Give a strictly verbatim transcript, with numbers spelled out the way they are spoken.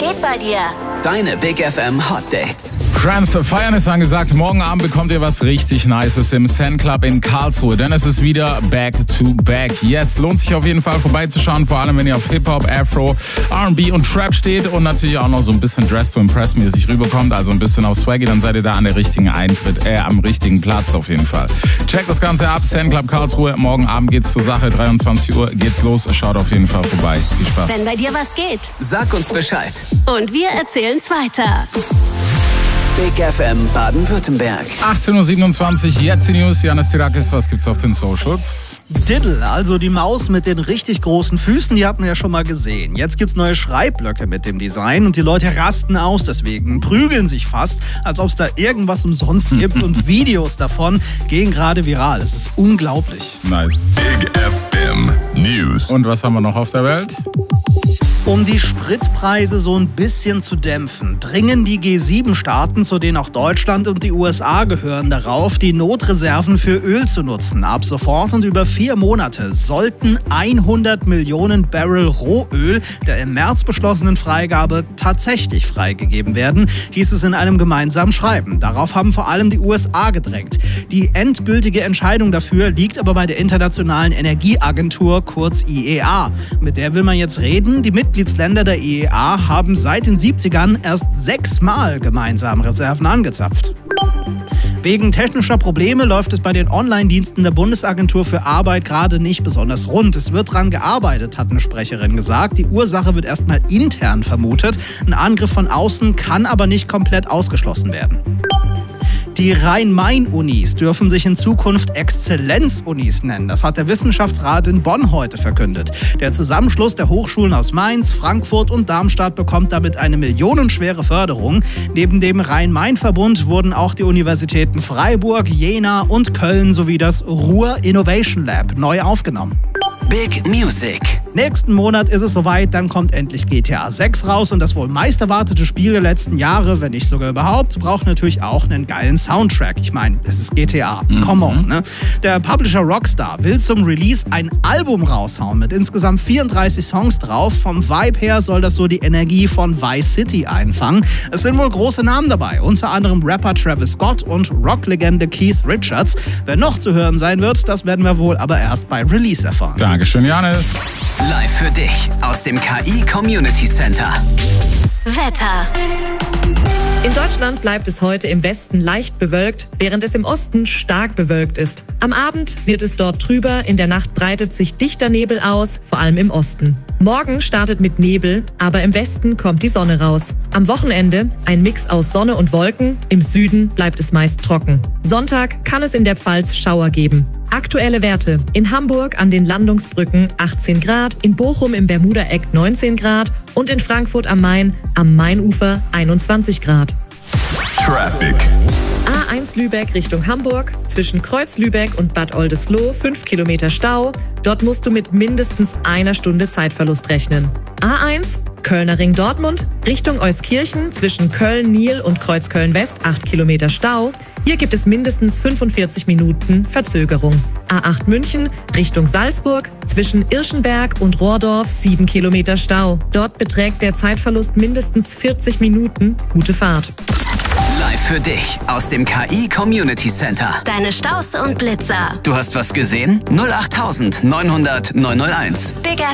geht bei dir? Deine Big F M Hot Dates. Kranz feiern ist angesagt. Morgen Abend bekommt ihr was richtig Nices im Zen Club in Karlsruhe. Denn es ist wieder Back to Back. Yes, lohnt sich auf jeden Fall vorbeizuschauen. Vor allem, wenn ihr auf Hip-Hop, Afro, R and B und Trap steht. Und natürlich auch noch so ein bisschen Dress to Impress mäßig rüberkommt. Also ein bisschen auf Swaggy. Dann seid ihr da an der richtigen Eintritt, äh, am richtigen Platz auf jeden Fall. Checkt das Ganze ab. Zen Club Karlsruhe. Morgen Abend geht's zur Sache. dreiundzwanzig Uhr geht's los. Schaut auf jeden Fall vorbei. Viel Spaß. Wenn bei dir was geht. Sag uns Bescheid. Und wir erzählen's weiter. Big F M Baden-Württemberg. achtzehn Uhr siebenundzwanzig, jetzt die News. Janis Tirakis, was gibt's auf den Socials? Diddle, also die Maus mit den richtig großen Füßen, die hatten wir ja schon mal gesehen. Jetzt gibt's neue Schreibblöcke mit dem Design und die Leute rasten aus deswegen, prügeln sich fast, als ob es da irgendwas umsonst gibt und Videos davon gehen gerade viral. Es ist unglaublich. Nice. Big F M News. Und was haben wir noch auf der Welt? Um die Spritpreise so ein bisschen zu dämpfen, dringen die G sieben Staaten, zu denen auch Deutschland und die U S A gehören, darauf, die Notreserven für Öl zu nutzen. Ab sofort und über vier Monate sollten hundert Millionen Barrel Rohöl der im März beschlossenen Freigabe tatsächlich freigegeben werden, hieß es in einem gemeinsamen Schreiben. Darauf haben vor allem die U S A gedrängt. Die endgültige Entscheidung dafür liegt aber bei der Internationalen Energieagentur, kurz I E A. Mit der will man jetzt reden. Die Mitgliedsländer der I E A haben seit den siebzigern erst sechsmal gemeinsam Reserven angezapft. Wegen technischer Probleme läuft es bei den Online-Diensten der Bundesagentur für Arbeit gerade nicht besonders rund. Es wird dran gearbeitet, hat eine Sprecherin gesagt. Die Ursache wird erstmal intern vermutet. Ein Angriff von außen kann aber nicht komplett ausgeschlossen werden. Die Rhein-Main-Unis dürfen sich in Zukunft Exzellenz-Unis nennen. Das hat der Wissenschaftsrat in Bonn heute verkündet. Der Zusammenschluss der Hochschulen aus Mainz, Frankfurt und Darmstadt bekommt damit eine millionenschwere Förderung. Neben dem Rhein-Main-Verbund wurden auch die Universitäten Freiburg, Jena und Köln sowie das Ruhr Innovation Lab neu aufgenommen. Big Music. Nächsten Monat ist es soweit, dann kommt endlich G T A sechs raus und das wohl meist erwartete Spiel der letzten Jahre, wenn nicht sogar überhaupt, braucht natürlich auch einen geilen Soundtrack. Ich meine, es ist G T A. Mhm. Come on, ne? Der Publisher Rockstar will zum Release ein Album raushauen mit insgesamt vierunddreißig Songs drauf. Vom Vibe her soll das so die Energie von Vice City einfangen. Es sind wohl große Namen dabei, unter anderem Rapper Travis Scott und Rocklegende Keith Richards. Wer noch zu hören sein wird, das werden wir wohl aber erst bei Release erfahren. Dankeschön, Janis. Live für dich aus dem K I Community Center. Wetter. In Deutschland bleibt es heute im Westen leicht bewölkt, während es im Osten stark bewölkt ist. Am Abend wird es dort trüber, in der Nacht breitet sich dichter Nebel aus, vor allem im Osten. Morgen startet mit Nebel, aber im Westen kommt die Sonne raus. Am Wochenende ein Mix aus Sonne und Wolken, im Süden bleibt es meist trocken. Sonntag kann es in der Pfalz Schauer geben. Aktuelle Werte: in Hamburg an den Landungsbrücken achtzehn Grad, in Bochum im Bermuda-Eck neunzehn Grad und in Frankfurt am Main am Mainufer einundzwanzig Grad. Traffic. A eins Lübeck Richtung Hamburg, zwischen Kreuz-Lübeck und Bad Oldesloe fünf Kilometer Stau. Dort musst du mit mindestens einer Stunde Zeitverlust rechnen. A eins Kölner Ring Dortmund, Richtung Euskirchen, zwischen Köln-Nil und Kreuzköln-West acht Kilometer Stau. Hier gibt es mindestens fünfundvierzig Minuten Verzögerung. A acht München, Richtung Salzburg, zwischen Irschenberg und Rohrdorf sieben Kilometer Stau. Dort beträgt der Zeitverlust mindestens vierzig Minuten. Gute Fahrt. Live für dich aus dem K I Community Center. Deine Staus und Blitzer. Du hast was gesehen? null acht neun null null neun null eins. Big